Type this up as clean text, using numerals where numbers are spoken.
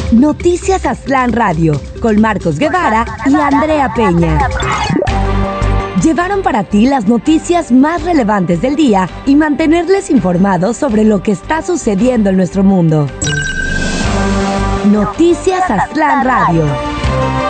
Noticias Aztlán Radio, con Marcos Guevara y Andrea Peña. Llevaron para ti las noticias más relevantes del día y mantenerles informados sobre lo que está sucediendo en nuestro mundo. Noticias Aztlán Radio.